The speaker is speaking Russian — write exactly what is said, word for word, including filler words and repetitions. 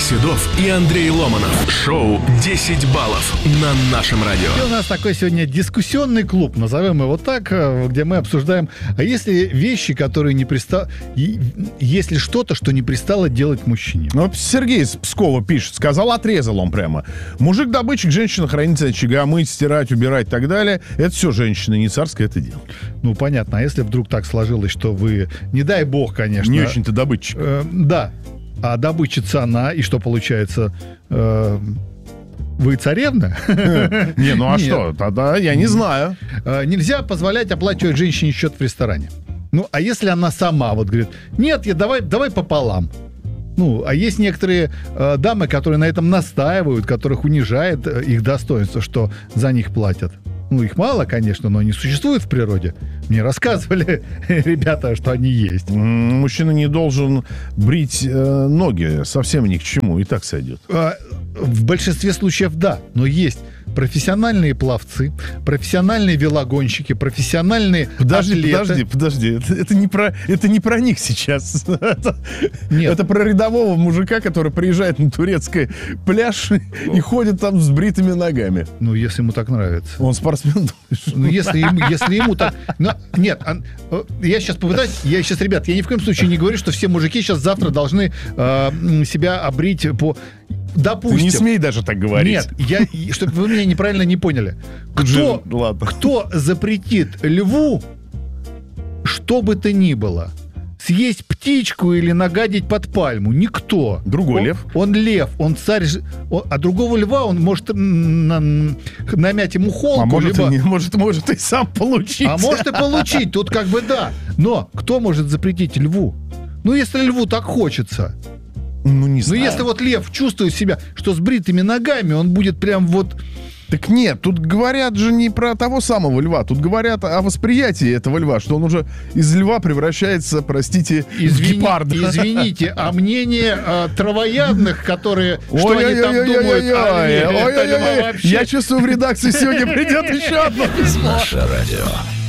Седов и Андрей Ломанов. Шоу «десять баллов» на нашем радио. И у нас такой сегодня дискуссионный клуб, назовем его так, где мы обсуждаем, а если вещи, которые не пристало... Если что-то, что не пристало делать мужчине. Ну, Сергей из Пскова пишет, сказал, отрезал он прямо. Мужик-добытчик, женщина-хранитель очага, мыть, стирать, убирать и так далее. Это все женщина, не царское это дело. Ну, понятно. А если вдруг так сложилось, что вы, не дай бог, конечно... Не очень-то добытчик. Э, да. А добытчица она, и что получается... Э, вы царевна? Не, ну а что? Тогда я не знаю. Нельзя позволять оплачивать женщине счет в ресторане. Ну, а если она сама вот говорит, нет, я давай, давай пополам. Ну, а есть некоторые э, дамы, которые на этом настаивают, которых унижает э, их достоинство, что за них платят. Ну, их мало, конечно, но они существуют в природе. Мне рассказывали ребята, что они есть. Мужчина не должен брить э, ноги, совсем ни к чему, и так сойдет. А, в большинстве случаев да, но есть профессиональные пловцы, профессиональные велогонщики, профессиональные Подожди, атлеты. подожди, подожди. Это, это, не про, это не про них сейчас. Это, Нет. это про рядового мужика, который приезжает на турецкий пляж и ходит там с бритыми ногами. Ну, если ему так нравится. Он спортсмен, думаешь? Ну, если ему, если ему так... Ну, нет, он, я сейчас попытаюсь... Я сейчас, ребят, я ни в коем случае не говорю, что все мужики сейчас завтра должны э, себя обрить по... Допустим. Ты не смей даже так говорить. Нет, я, чтобы вы меня неправильно не поняли. Кто, Ладно. кто запретит льву, что бы то ни было, съесть птичку или нагадить под пальму? Никто. Другой он, лев. Он лев, он царь. Он, а другого льва он может на, намять ему холку. А может, либо... и не, может, может и сам получить. А может и получить, тут как бы да. Но кто может запретить льву? Ну, если льву так хочется. Ну, не знаю. Ну, если вот лев чувствует себя, что с бритыми ногами, он будет прям вот... Так нет, тут говорят же не про того самого льва, тут говорят о восприятии этого льва, что он уже из льва превращается, простите, Извини, в гепарда. Извините, а мнение э, травоядных, которые, что Ой, они ой, там ой, думают ой, о ой, льве, ой, это ой, ой, вообще... Я чувствую, в редакции сегодня придет еще одно письмо. Наше радио.